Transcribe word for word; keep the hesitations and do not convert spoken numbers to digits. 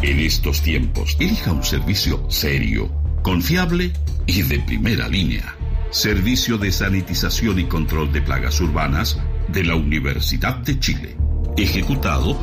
En estos tiempos, elija un servicio serio, confiable y de primera línea. Servicio de Sanitización y Control de Plagas Urbanas de la Universidad de Chile. Ejecutado